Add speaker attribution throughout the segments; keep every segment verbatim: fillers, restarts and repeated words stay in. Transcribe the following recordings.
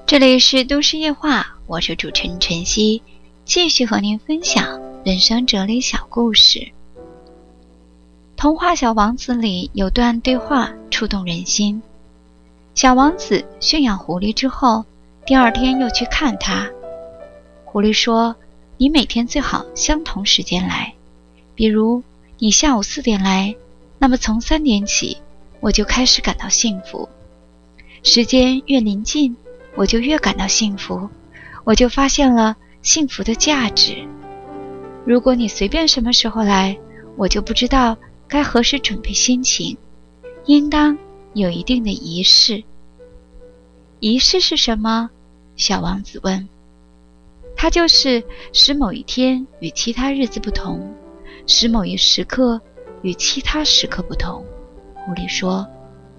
Speaker 1: 这里是都市夜话，我是主持人晨曦，继续和您分享人生哲理小故事。童话《小王子》里有段对话触动人心。小王子驯养狐狸之后，第二天又去看它。狐狸说，你每天最好相同时间来，比如你下午四点来，那么从三点起我就开始感到幸福。时间越临近，我就越感到幸福，我就发现了幸福的价值。如果你随便什么时候来，我就不知道该何时准备心情，应当有一定的仪式。仪式是什么？小王子问。它就是使某一天与其他日子不同，使某一时刻与其他时刻不同。狐狸说，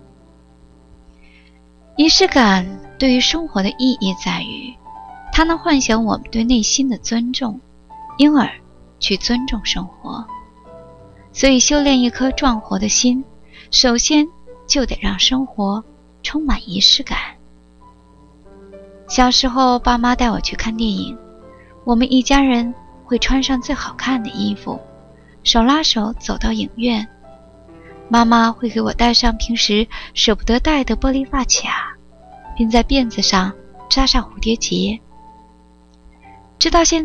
Speaker 1: 仪式感对于生活的意义在于，它能唤醒我们对内心的尊重，因而去尊重生活。所以修炼一颗壮活的心，首先就得让生活充满仪式感。小时候爸妈带我去看电影，我们一家人会穿上最好看的衣服，手拉手走到影院。妈妈会给我戴上平时舍不得戴的玻璃发卡，并在辫子上扎上蝴蝶结。直到现在